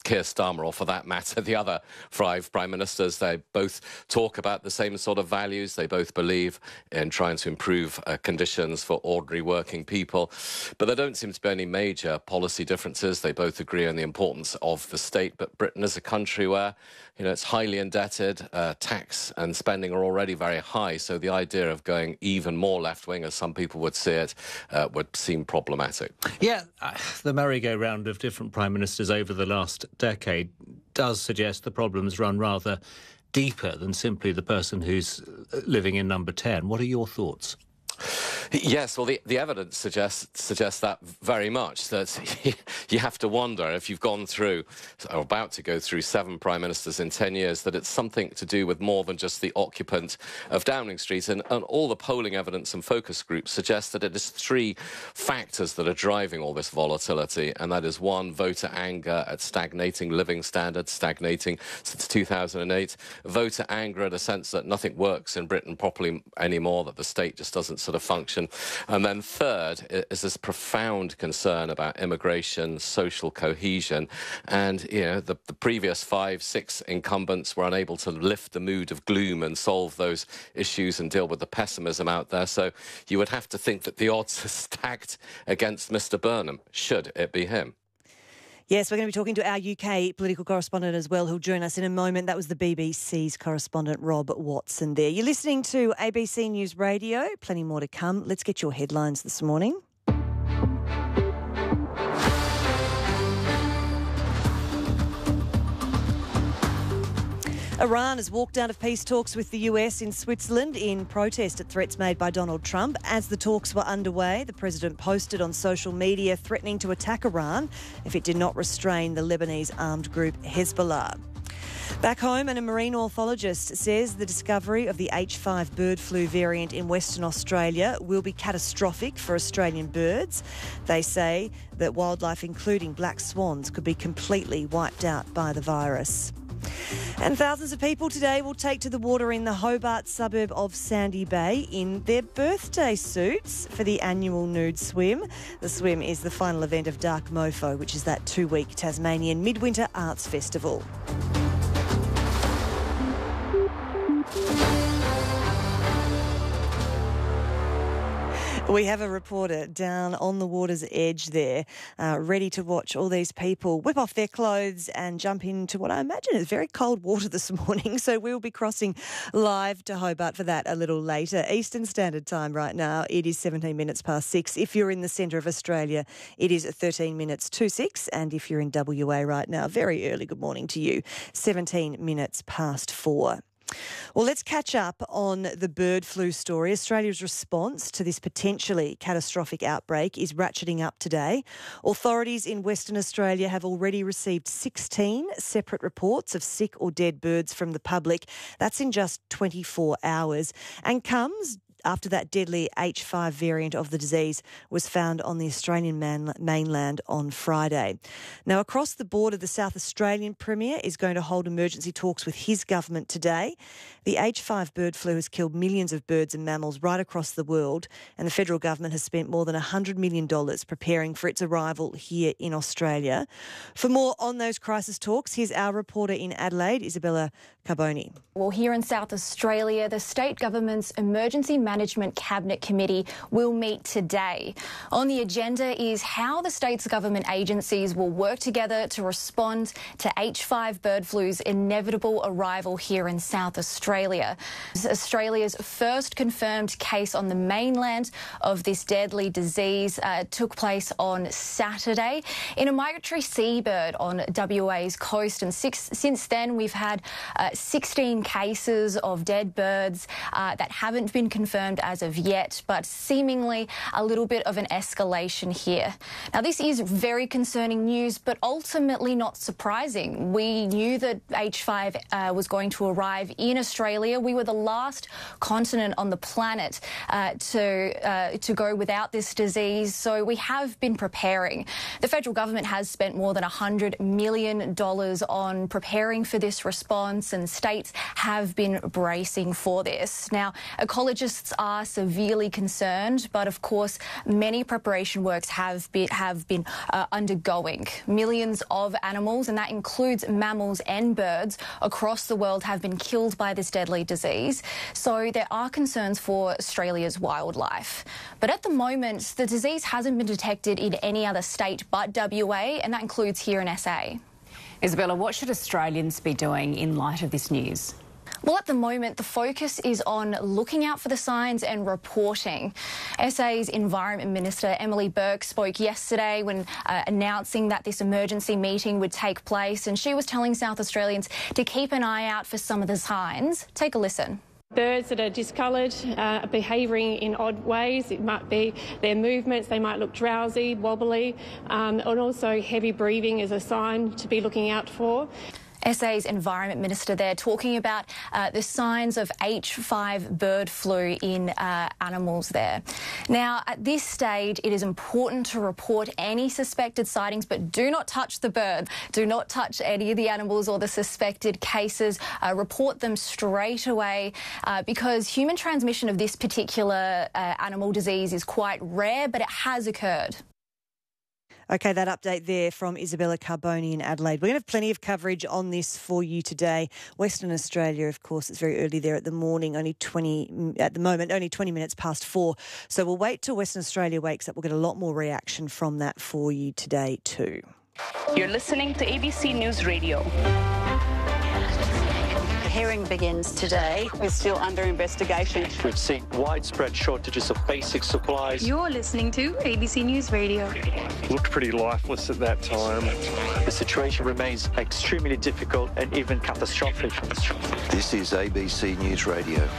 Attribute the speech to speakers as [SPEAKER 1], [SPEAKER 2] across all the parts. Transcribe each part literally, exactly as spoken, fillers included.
[SPEAKER 1] Keir Starmer, or for that matter, the other five prime ministers, they both talk about the same sort of values. They both believe in trying to improve uh, conditions for ordinary working people. But there don't seem to be any major policy differences. They both agree on the importance of the state. But Britain is a country where, you know, it's highly indebted. Uh, tax and spending are already very high. So the idea of going even more left-wing, as some people would see it, uh, would seem problematic.
[SPEAKER 2] Yeah, uh, the merry-go-round of different prime ministers over the last decade does suggest the problems run rather deeper than simply the person who's living in number ten. What are your thoughts?
[SPEAKER 1] Yes, well, the, the evidence suggests suggests that very much, that you have to wonder, if you've gone through, or about to go through, seven prime ministers in ten years, that it's something to do with more than just the occupant of Downing Street. And, and all the polling evidence and focus groups suggest that it is three factors that are driving all this volatility, and that is, one, voter anger at stagnating living standards, stagnating since two thousand eight, voter anger at a sense that nothing works in Britain properly anymore, that the state just doesn't sort of function. And then third is this profound concern about immigration, social cohesion. And, you know, the, the previous five, six incumbents were unable to lift the mood of gloom and solve those issues and deal with the pessimism out there. So you would have to think that the odds are stacked against Mister Burnham, should it be him.
[SPEAKER 3] Yes, we're going to be talking to our U K political correspondent as well, who'll join us in a moment. That was the B B C's correspondent, Rob Watson there. You're listening to A B C News Radio. Plenty more to come. Let's get your headlines this morning. Iran has walked out of peace talks with the U S in Switzerland in protest at threats made by Donald Trump. As the talks were underway, the president posted on social media threatening to attack Iran if it did not restrain the Lebanese armed group Hezbollah. Back home, and a marine ornithologist says the discovery of the H five bird flu variant in Western Australia will be catastrophic for Australian birds. They say that wildlife, including black swans, could be completely wiped out by the virus. And thousands of people today will take to the water in the Hobart suburb of Sandy Bay in their birthday suits for the annual nude swim. The swim is the final event of Dark Mofo, which is that two-week Tasmanian midwinter arts festival. We have a reporter down on the water's edge there, uh, ready to watch all these people whip off their clothes and jump into what I imagine is very cold water this morning. So we'll be crossing live to Hobart for that a little later. Eastern Standard Time right now, it is seventeen minutes past six. If you're in the centre of Australia, it is thirteen minutes to six. And if you're in W A right now, very early good morning to you, seventeen minutes past four. Well, let's catch up on the bird flu story. Australia's response to this potentially catastrophic outbreak is ratcheting up today. Authorities in Western Australia have already received sixteen separate reports of sick or dead birds from the public. That's in just twenty-four hours, and comes after that deadly H five variant of the disease was found on the Australian man- mainland on Friday. Now, across the border, the South Australian Premier is going to hold emergency talks with his government today. The H five bird flu has killed millions of birds and mammals right across the world, and the federal government has spent more than one hundred million dollars preparing for its arrival here in Australia. For more on those crisis talks, here's our reporter in Adelaide, Isabella Carboni.
[SPEAKER 4] Well, here in South Australia, the state government's Emergency Management Cabinet Committee will meet today. On the agenda is how the state's government agencies will work together to respond to H five bird flu's inevitable arrival here in South Australia. This is Australia's first confirmed case on the mainland of this deadly disease uh, took place on Saturday in a migratory seabird on W A's coast, and six, since then we've had uh, sixteen cases of dead birds uh, that haven't been confirmed as of yet, but seemingly a little bit of an escalation here. Now, this is very concerning news, but ultimately not surprising. We knew that H five uh, was going to arrive in Australia. We were the last continent on the planet uh, to uh, to go without this disease, so we have been preparing. The federal government has spent more than one hundred million dollars on preparing for this response, and states have been bracing for this. Now, ecologists scientists are severely concerned, but of course, many preparation works have been, have been uh, undergoing. Millions of animals, and that includes mammals and birds, across the world have been killed by this deadly disease. So there are concerns for Australia's wildlife. But at the moment, the disease hasn't been detected in any other state but W A, and that includes here in S A.
[SPEAKER 5] Isabella, what should Australians be doing in light of this news?
[SPEAKER 4] Well, at the moment, the focus is on looking out for the signs and reporting. S A's Environment Minister Emily Burke spoke yesterday when uh, announcing that this emergency meeting would take place, and she was telling South Australians to keep an eye out for some of the signs. Take a listen.
[SPEAKER 6] Birds that are discoloured, uh, behaving in odd ways. It might be their movements, they might look drowsy, wobbly, um, and also heavy breathing is a sign to be looking out for.
[SPEAKER 4] S A's Environment Minister there talking about uh, the signs of H five bird flu in uh, animals there. Now, at this stage, it is important to report any suspected sightings, but do not touch the bird. Do not touch any of the animals or the suspected cases. Uh, report them straight away uh, because human transmission of this particular uh, animal disease is quite rare, but it has occurred.
[SPEAKER 3] Okay, that update there from Isabella Carboni in Adelaide. We're going to have plenty of coverage on this for you today. Western Australia, of course, it's very early there at the morning, only twenty, at the moment, only twenty minutes past four. So we'll wait till Western Australia wakes up. We'll get a lot more reaction from that for you today too.
[SPEAKER 7] You're listening to A B C News Radio.
[SPEAKER 8] The hearing begins today.
[SPEAKER 7] We're still under investigation.
[SPEAKER 9] We've seen widespread shortages of basic supplies.
[SPEAKER 10] You're listening to A B C News Radio.
[SPEAKER 11] Looked pretty lifeless at that time.
[SPEAKER 9] The situation remains extremely difficult and even catastrophic.
[SPEAKER 12] This is A B C News Radio.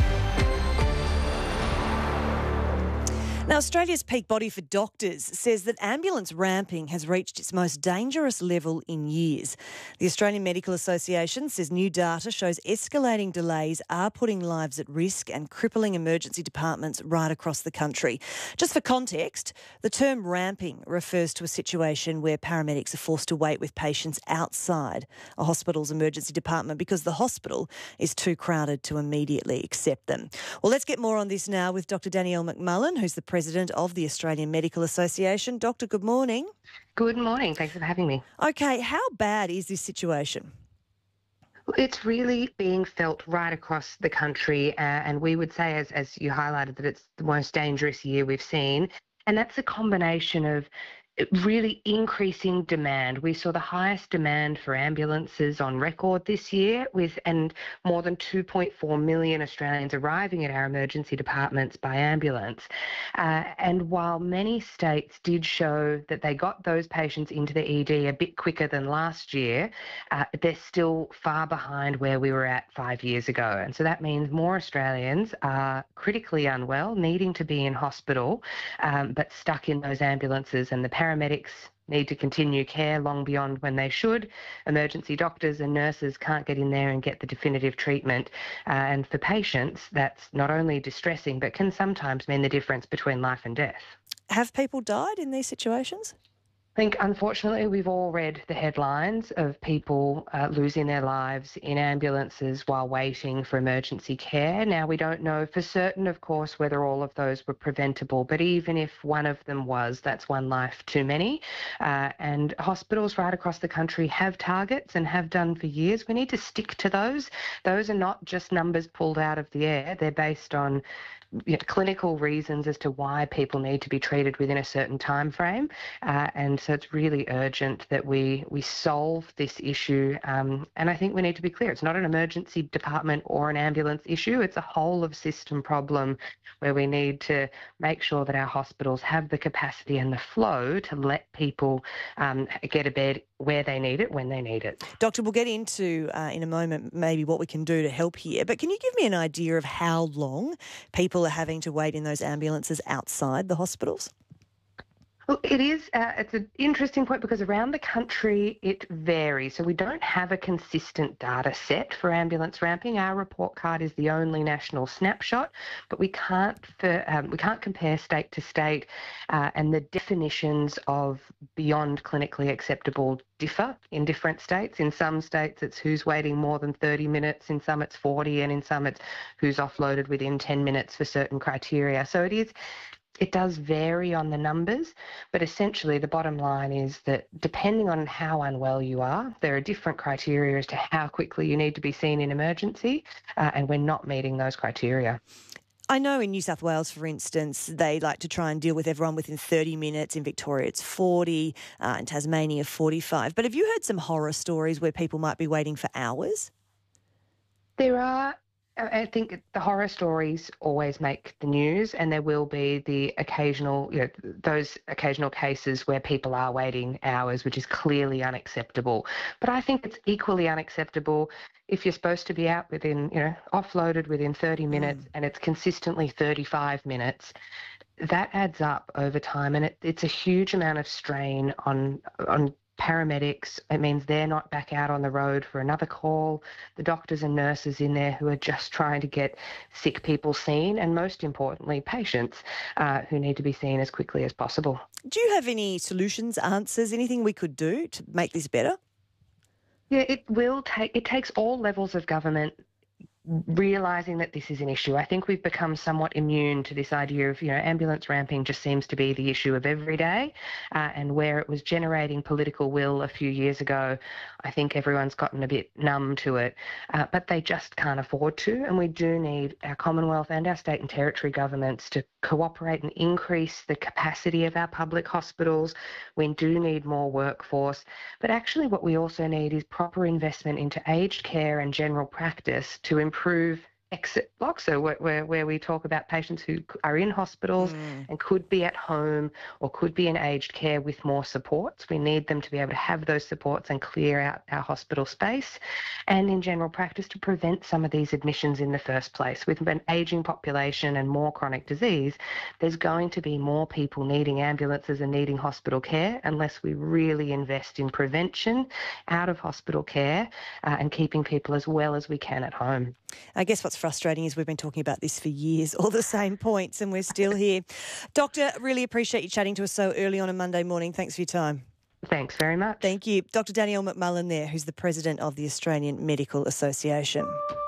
[SPEAKER 3] Now, Australia's peak body for doctors says that ambulance ramping has reached its most dangerous level in years. The Australian Medical Association says new data shows escalating delays are putting lives at risk and crippling emergency departments right across the country. Just for context, the term ramping refers to a situation where paramedics are forced to wait with patients outside a hospital's emergency department because the hospital is too crowded to immediately accept them. Well, let's get more on this now with Doctor Danielle McMullen, who's the President of the Australian Medical Association. Doctor, good morning.
[SPEAKER 13] Good morning. Thanks for having me.
[SPEAKER 3] Okay, how bad is this situation?
[SPEAKER 13] It's really being felt right across the country, uh, and we would say, as, as you highlighted, that it's the most dangerous year we've seen, and that's a combination of really increasing demand. We saw the highest demand for ambulances on record this year, with and more than two point four million Australians arriving at our emergency departments by ambulance. Uh, and while many states did show that they got those patients into the E D a bit quicker than last year, uh, they're still far behind where we were at five years ago. And so that means more Australians are critically unwell, needing to be in hospital, um, but stuck in those ambulances, and the paramedics need to continue care long beyond when they should. Emergency doctors and nurses can't get in there and get the definitive treatment. Uh, and for patients, that's not only distressing, but can sometimes mean the difference between life and death.
[SPEAKER 3] Have people died in these situations?
[SPEAKER 13] I think, unfortunately, we've all read the headlines of people uh, losing their lives in ambulances while waiting for emergency care. Now, we don't know for certain, of course, whether all of those were preventable, but even if one of them was, that's one life too many. Uh, and hospitals right across the country have targets and have done for years. We need to stick to those. Those are not just numbers pulled out of the air. They're based on You know, clinical reasons as to why people need to be treated within a certain time frame, uh, and so it's really urgent that we we solve this issue. Um, and I think we need to be clear: it's not an emergency department or an ambulance issue; it's a whole of system problem where we need to make sure that our hospitals have the capacity and the flow to let people um, get a bed where they need it, when they need it.
[SPEAKER 3] Doctor, we'll get into uh, in a moment maybe what we can do to help here, but can you give me an idea of how long people are having to wait in those ambulances outside the hospitals?
[SPEAKER 13] Well, it is, uh, it's an interesting point because around the country it varies. So we don't have a consistent data set for ambulance ramping. Our report card is the only national snapshot, but we can't, for, um, we can't compare state to state, uh, and the definitions of beyond clinically acceptable differ in different states. In some states it's who's waiting more than thirty minutes, in some it's forty, and in some it's who's offloaded within ten minutes for certain criteria. So it is It does vary on the numbers, but essentially the bottom line is that depending on how unwell you are, there are different criteria as to how quickly you need to be seen in emergency, uh, and we're not meeting those criteria.
[SPEAKER 3] I know in New South Wales, for instance, they like to try and deal with everyone within thirty minutes. In Victoria, it's forty, uh, in Tasmania, forty-five. But have you heard some horror stories where people might be waiting for hours?
[SPEAKER 13] There are. I think the horror stories always make the news, and there will be the occasional, you know, those occasional cases where people are waiting hours, which is clearly unacceptable. But I think it's equally unacceptable if you're supposed to be out within, you know, offloaded within thirty minutes, mm. and it's consistently thirty-five minutes. That adds up over time, and it, it's a huge amount of strain on on. paramedics. It means they're not back out on the road for another call. The doctors and nurses in there who are just trying to get sick people seen, and most importantly, patients uh, who need to be seen as quickly as possible.
[SPEAKER 3] Do you have any solutions, answers, anything we could do to make this better?
[SPEAKER 13] Yeah, it will take, it takes all levels of government realising that this is an issue. I think we've become somewhat immune to this idea of, you know, ambulance ramping just seems to be the issue of every day, uh, and where it was generating political will a few years ago, I think everyone's gotten a bit numb to it, uh, but they just can't afford to, and we do need our Commonwealth and our state and territory governments to cooperate and increase the capacity of our public hospitals. We do need more workforce, but actually what we also need is proper investment into aged care and general practice to improve improve exit blocks, so where, where we talk about patients who are in hospitals mm. and could be at home or could be in aged care with more supports. We need them to be able to have those supports and clear out our hospital space, and in general practice to prevent some of these admissions in the first place. With an ageing population and more chronic disease, there's going to be more people needing ambulances and needing hospital care unless we really invest in prevention, out of hospital care, uh, and keeping people as well as we can at home.
[SPEAKER 3] I guess what's frustrating is we've been talking about this for years, all the same points, and we're still here. Doctor, really appreciate you chatting to us so early on a Monday morning. Thanks for your time.
[SPEAKER 13] Thanks very much.
[SPEAKER 3] Thank you. Doctor Danielle McMullen there, who's the President of the Australian Medical Association.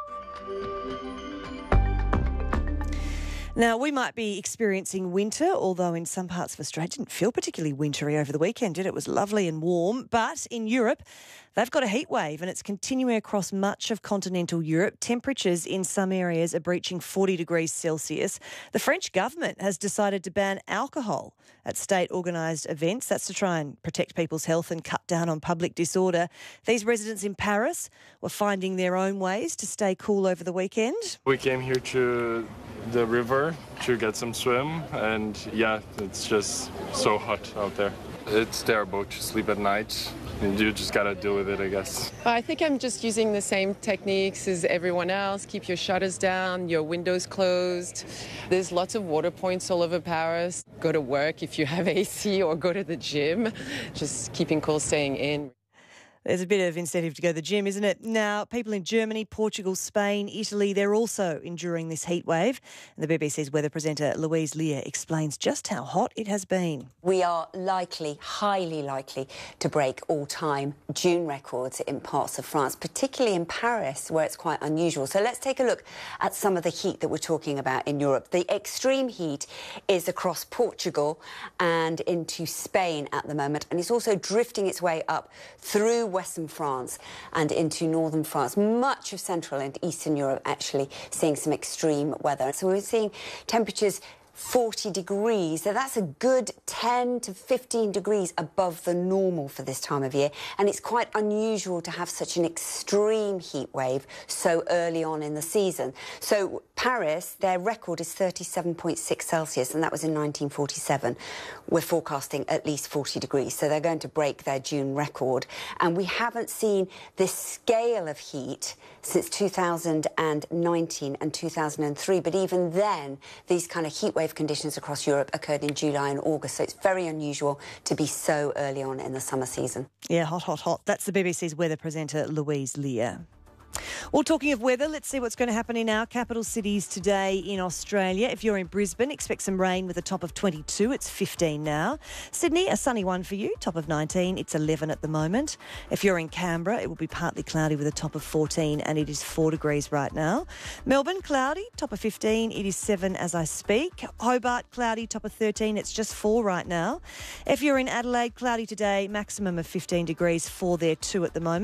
[SPEAKER 3] Now, we might be experiencing winter, although in some parts of Australia it didn't feel particularly wintry over the weekend, did it? It was lovely and warm. But in Europe, they've got a heat wave and it's continuing across much of continental Europe. Temperatures in some areas are breaching forty degrees Celsius. The French government has decided to ban alcohol at state-organised events. That's to try and protect people's health and cut down on public disorder. These residents in Paris were finding their own ways to stay cool over the weekend.
[SPEAKER 11] We came here to the river to get some swim, and yeah, it's just so hot out there. It's terrible to sleep at night, and you just gotta deal with it, I guess.
[SPEAKER 14] I think I'm just using the same techniques as everyone else. Keep your shutters down, your windows closed. There's lots of water points all over Paris. Go to work if you have A C, or go to the gym. Just keeping cool, staying in.
[SPEAKER 3] There's a bit of incentive to go to the gym, isn't it? Now, people in Germany, Portugal, Spain, Italy, they're also enduring this heat wave. And the B B C's weather presenter Louise Lear explains just how hot it has been.
[SPEAKER 15] We are likely, highly likely, to break all-time June records in parts of France, particularly in Paris, where it's quite unusual. So let's take a look at some of the heat that we're talking about in Europe. The extreme heat is across Portugal and into Spain at the moment, and it's also drifting its way up through western France and into northern France. Much of Central and Eastern Europe actually seeing some extreme weather. So we're seeing temperatures forty degrees, so that's a good ten to fifteen degrees above the normal for this time of year, and it's quite unusual to have such an extreme heat wave so early on in the season. So Paris, their record is thirty-seven point six Celsius, and that was in nineteen forty-seven. We're forecasting at least forty degrees, so they're going to break their June record. And we haven't seen this scale of heat since two thousand nineteen and two thousand three. But even then, these kind of heatwave conditions across Europe occurred in July and August, so it's very unusual to be so early on in the summer season.
[SPEAKER 3] Yeah, hot, hot, hot. That's the B B C's weather presenter, Louise Lear. Well, talking of weather, let's see what's going to happen in our capital cities today in Australia. If you're in Brisbane, expect some rain with a top of twenty-two. It's fifteen now. Sydney, a sunny one for you, top of nineteen. It's eleven at the moment. If you're in Canberra, it will be partly cloudy with a top of fourteen, and it is four degrees right now. Melbourne, cloudy, top of fifteen. It is seven as I speak. Hobart, cloudy, top of thirteen. It's just four right now. If you're in Adelaide, cloudy today, maximum of fifteen degrees, four there, two at the moment.